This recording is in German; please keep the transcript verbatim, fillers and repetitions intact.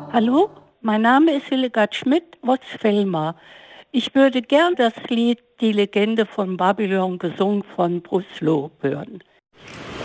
Hallo, mein Name ist Hildegard Schmidt aus Velmar. Ich würde gern das Lied Die Legende von Babylon gesungen von Bruce Loh hören.